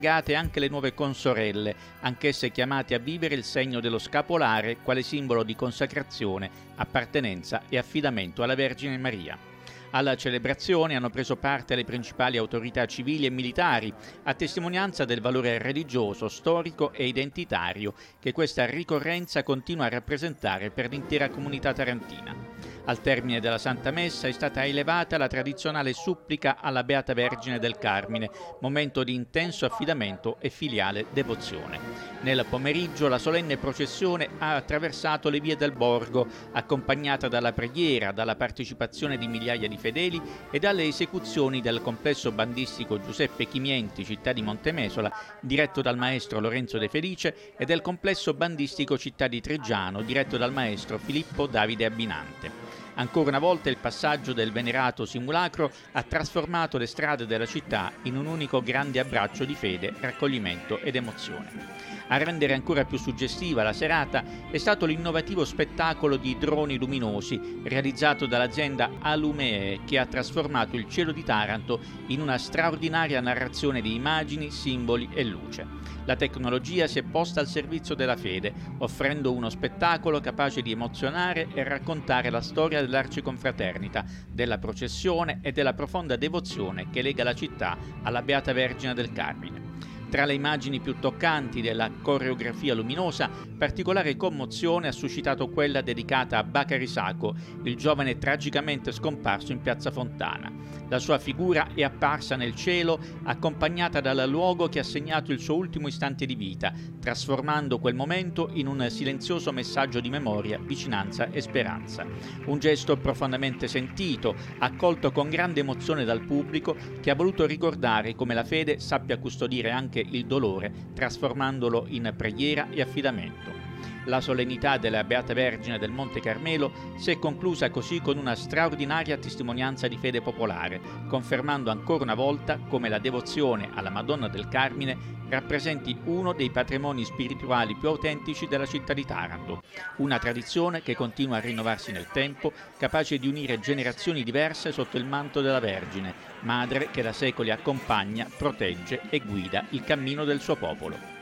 legate anche le nuove consorelle, anch'esse chiamate a vivere il segno dello scapolare quale simbolo di consacrazione, appartenenza e affidamento alla Vergine Maria. Alla celebrazione hanno preso parte le principali autorità civili e militari, a testimonianza del valore religioso, storico e identitario che questa ricorrenza continua a rappresentare per l'intera comunità tarantina. Al termine della Santa Messa è stata elevata la tradizionale supplica alla Beata Vergine del Carmine, momento di intenso affidamento e filiale devozione. Nel pomeriggio la solenne processione ha attraversato le vie del borgo, accompagnata dalla preghiera, dalla partecipazione di migliaia di fedeli e dalle esecuzioni del complesso bandistico Giuseppe Chimienti, città di Montemesola, diretto dal maestro Lorenzo De Felice, e del complesso bandistico città di Treggiano, diretto dal maestro Filippo Davide Abbinante. Ancora una volta il passaggio del venerato simulacro ha trasformato le strade della città in un unico grande abbraccio di fede, raccoglimento ed emozione. A rendere ancora più suggestiva la serata è stato l'innovativo spettacolo di droni luminosi realizzato dall'azienda Alumee, che ha trasformato il cielo di Taranto in una straordinaria narrazione di immagini, simboli e luce. La tecnologia si è posta al servizio della fede, offrendo uno spettacolo capace di emozionare e raccontare la storia dell'Arciconfraternita, della processione e della profonda devozione che lega la città alla Beata Vergine del Carmine. Tra le immagini più toccanti della coreografia luminosa, particolare commozione ha suscitato quella dedicata a Bacari Sacco, il giovane tragicamente scomparso in piazza Fontana. La sua figura è apparsa nel cielo accompagnata dal luogo che ha segnato il suo ultimo istante di vita, trasformando quel momento in un silenzioso messaggio di memoria, vicinanza e speranza. Un gesto profondamente sentito, accolto con grande emozione dal pubblico, che ha voluto ricordare come la fede sappia custodire anche il dolore, trasformandolo in preghiera e affidamento. La solennità della Beata Vergine del Monte Carmelo si è conclusa così con una straordinaria testimonianza di fede popolare, confermando ancora una volta come la devozione alla Madonna del Carmine rappresenti uno dei patrimoni spirituali più autentici della città di Taranto, una tradizione che continua a rinnovarsi nel tempo, capace di unire generazioni diverse sotto il manto della Vergine, madre che da secoli accompagna, protegge e guida il cammino del suo popolo.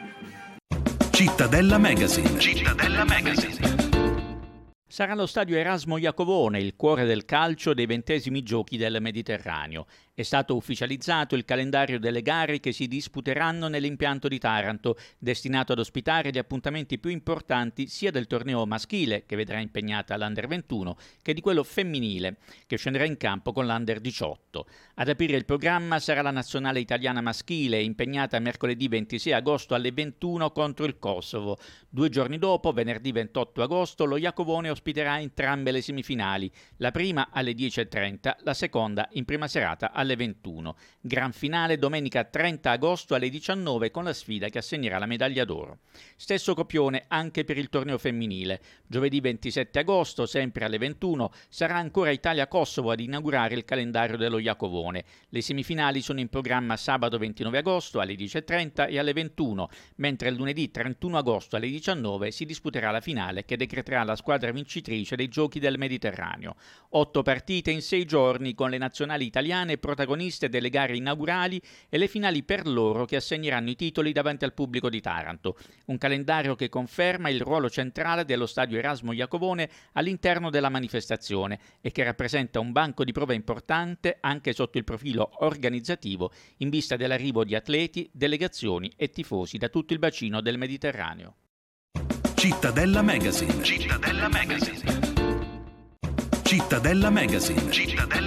Cittadella Magazine. Cittadella Magazine. Sarà lo stadio Erasmo Iacovone il cuore del calcio dei 20 Giochi del Mediterraneo. È stato ufficializzato il calendario delle gare che si disputeranno nell'impianto di Taranto, destinato ad ospitare gli appuntamenti più importanti sia del torneo maschile, che vedrà impegnata l'Under 21, che di quello femminile, che scenderà in campo con l'Under 18. Ad aprire il programma sarà la nazionale italiana maschile, impegnata mercoledì 26 agosto alle 21 contro il Kosovo. 2 giorni dopo, venerdì 28 agosto, lo Iacovone ospiterà entrambe le semifinali, la prima alle 10:30, la seconda in prima serata alle 21. Gran finale domenica 30 agosto alle 19 con la sfida che assegnerà la medaglia d'oro. Stesso copione anche per il torneo femminile. Giovedì 27 agosto, sempre alle 21, sarà ancora Italia-Kosovo ad inaugurare il calendario dello Iacovone. Le semifinali sono in programma sabato 29 agosto alle 10:30 e alle 21, mentre il lunedì 31 agosto alle 19 si disputerà la finale che decreterà la squadra vincitrice dei Giochi del Mediterraneo. 8 partite in 6 giorni con le nazionali italiane protagoniste delle gare inaugurali e le finali per loro che assegneranno i titoli davanti al pubblico di Taranto. Un calendario che conferma il ruolo centrale dello stadio Erasmo Iacovone all'interno della manifestazione e che rappresenta un banco di prova importante anche sotto il profilo organizzativo in vista dell'arrivo di atleti, delegazioni e tifosi da tutto il bacino del Mediterraneo. Cittadella Magazine. Cittadella Magazine. Cittadella Magazine. Cittadella